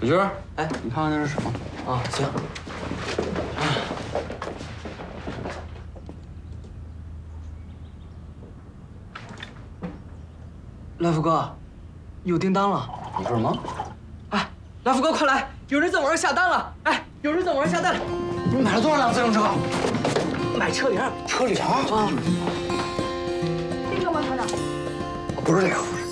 小军， 哎， 你看看那是什么？ 啊，行。来福哥，有订单了。 你说什么？ 哎，来福哥，快来！有人在网上下单了！哎，有人在网上下单了！ 你买了多少辆自行车？ 买车铃。 车铃啊？ 啊！ 这个吗，团长？ 不是这个。